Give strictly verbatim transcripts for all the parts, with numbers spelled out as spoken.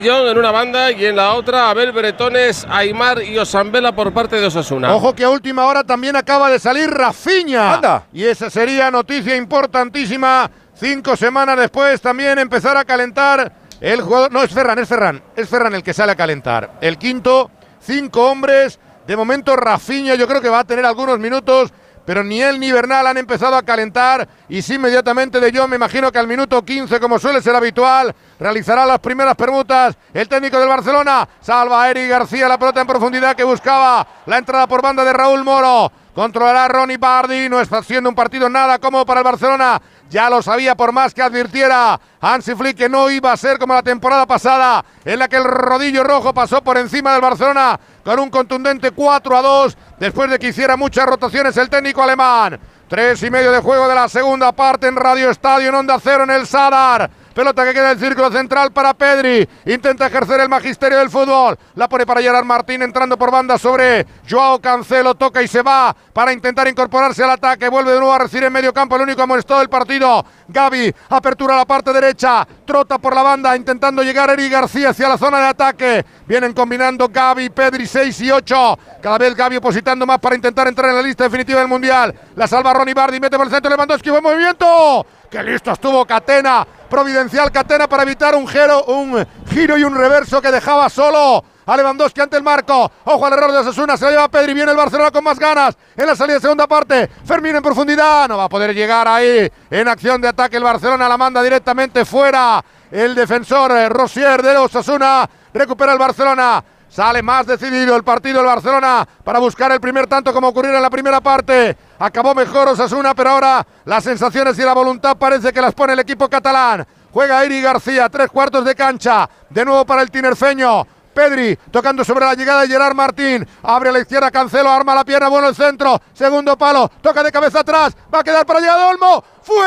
En una banda y en la otra Abel Bretones, Aimar y Osambela por parte de Osasuna. Ojo que a última hora también acaba de salir Rafinha. Anda. Y esa sería noticia importantísima. Cinco semanas después también empezar a calentar el jugador. No, es Ferran, es Ferran. Es Ferran el que sale a calentar. El quinto, cinco hombres. De momento Rafinha yo creo que va a tener algunos minutos, pero ni él ni Bernal han empezado a calentar. Y sí, inmediatamente De Jong, me imagino que al minuto quince, como suele ser habitual, realizará las primeras permutas. El técnico del Barcelona salva a Eric García, la pelota en profundidad que buscaba la entrada por banda de Raúl Moro. Controlará Ronnie Bardi, no está siendo un partido nada cómodo para el Barcelona. Ya lo sabía, por más que advirtiera Hansi Flick que no iba a ser como la temporada pasada, en la que el rodillo rojo pasó por encima del Barcelona con un contundente cuatro a dos, después de que hiciera muchas rotaciones el técnico alemán. Tres y medio de juego de la segunda parte en Radio Estadio, en Onda Cero, en el Sadar. Pelota que queda en el círculo central para Pedri. Intenta ejercer el magisterio del fútbol. La pone para Gerard Martín, entrando por banda sobre Joao Cancelo. Toca y se va para intentar incorporarse al ataque. Vuelve de nuevo a recibir en medio campo el único amonestado del partido. Gavi, apertura a la parte derecha. Trota por la banda, intentando llegar Eric García hacia la zona de ataque. Vienen combinando Gavi, Pedri, seis y ocho. Cada vez Gavi opositando más para intentar entrar en la lista definitiva del Mundial. La salva Ronnie Bardi, mete por el centro Lewandowski. Buen movimiento. ¡Qué listo estuvo Catena! Providencial Catena para evitar un giro, un giro y un reverso que dejaba solo a Lewandowski ante el marco. Ojo al error de Osasuna, se lo lleva Pedri, viene el Barcelona con más ganas en la salida de segunda parte. Fermín en profundidad, no va a poder llegar ahí en acción de ataque el Barcelona, la manda directamente fuera. El defensor eh, Rosier de Osasuna, recupera el Barcelona. Sale más decidido el partido el Barcelona para buscar el primer tanto, como ocurriera en la primera parte. Acabó mejor Osasuna, pero ahora las sensaciones y la voluntad parece que las pone el equipo catalán. Juega Eric García, tres cuartos de cancha. De nuevo para el tinerfeño. Pedri tocando sobre la llegada de Gerard Martín. Abre a la izquierda Cancelo, arma la pierna, bueno el centro. Segundo palo, toca de cabeza atrás. Va a quedar para llegar a Olmo.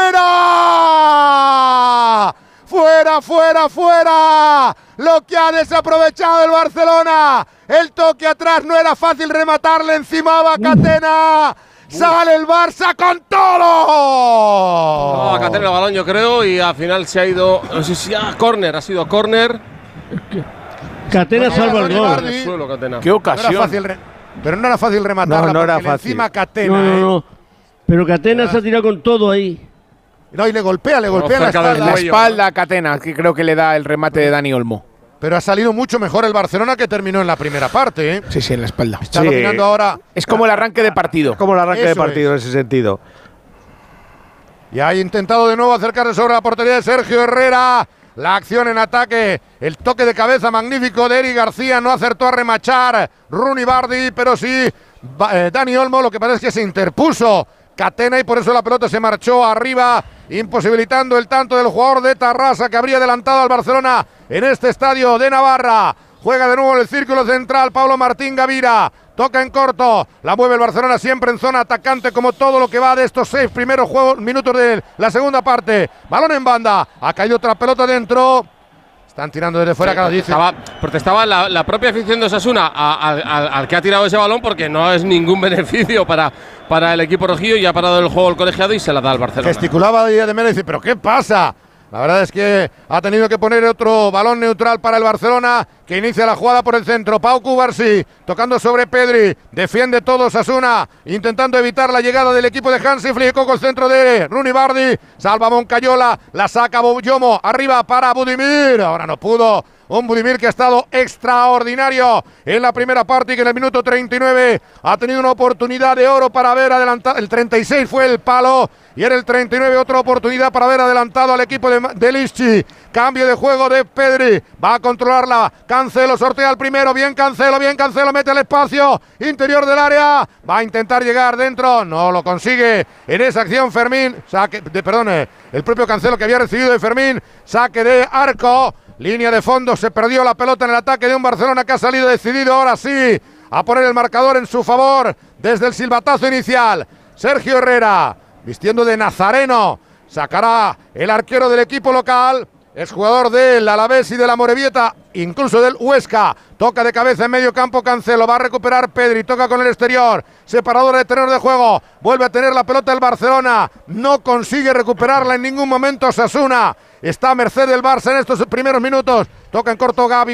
¡Fuera! ¡Fuera, fuera, fuera! Lo que ha desaprovechado el Barcelona. El toque atrás, no era fácil rematarle, encima va Catena. Sale el Barça con todo. No, a Catena el balón yo creo y al final se ha ido, no sé si a córner, ha sido córner. Catena no, salva el gol. En el suelo, Catena. Qué ocasión. No era fácil re- pero no era fácil rematarla, No, no era porque fácil. encima Catena. No, no, ¿eh? no. Pero Catena se ha tirado con todo ahí. No, y le golpea, le No, golpea en la cerca del espalda. La cuello. espalda a Catena, que creo que le da el remate de Dani Olmo. Pero ha salido mucho mejor el Barcelona que terminó en la primera parte, ¿eh? Sí, sí, en la espalda. Está Sí. dominando ahora. Es como el arranque de partido. Como el arranque Eso de partido es. en ese sentido. Y ha intentado de nuevo acercarse sobre la portería de Sergio Herrera. La acción en ataque, el toque de cabeza magnífico de Eric García, no acertó a remachar Ronnie Bardi, pero sí eh, Dani Olmo, lo que pasa es que se interpuso Catena y por eso la pelota se marchó arriba, imposibilitando el tanto del jugador de Tarrasa que habría adelantado al Barcelona en este estadio de Navarra. Juega de nuevo en el círculo central Pablo Martín Gavira. Toca en corto, la mueve el Barcelona siempre en zona atacante como todo lo que va de estos seis primeros juegos, minutos de la segunda parte. Balón en banda, ha caído otra pelota dentro. Están tirando desde fuera, Sí, cada dice. estaba, protestaba la, la propia afición de Osasuna a- a- al, al que ha tirado ese balón porque no es ningún beneficio para, para el equipo rojillo y ha parado el juego el colegiado y se la da al Barcelona. Gesticulaba Díaz de Mera y dice, ¿pero qué pasa? La verdad es que ha tenido que poner otro balón neutral para el Barcelona, que inicia la jugada por el centro. Pau Cubarsí tocando sobre Pedri, defiende todo Osasuna, intentando evitar la llegada del equipo de Hansi Flick. Con el centro de Ronnie Bardi, salva Moncayola, la saca Boyomo, arriba para Budimir, ahora no pudo. Un Budimir que ha estado extraordinario en la primera parte y que en el minuto treinta y nueve ha tenido una oportunidad de oro para haber adelantado. El treinta y seis fue el palo y en el treinta y nueve otra oportunidad para haber adelantado al equipo de, de Lischi. Cambio de juego de Pedri, va a controlarla. Cancelo sortea el primero, bien Cancelo, bien Cancelo, mete el espacio interior del área. Va a intentar llegar dentro, no lo consigue en esa acción Fermín. Saque, de, perdón, el propio Cancelo que había recibido de Fermín. Saque de arco. Línea de fondo, se perdió la pelota en el ataque de un Barcelona que ha salido decidido ahora sí a poner el marcador en su favor desde el silbatazo inicial. Sergio Herrera, vistiendo de nazareno, sacará el arquero del equipo local, es jugador del Alavés y de la Morevieta, incluso del Huesca. Toca de cabeza en medio campo Cancelo, va a recuperar Pedri, toca con el exterior, separador de terreno de juego, vuelve a tener la pelota el Barcelona, no consigue recuperarla en ningún momento Osasuna. está a merced del Barça en estos primeros minutos. Toca en corto Gavi.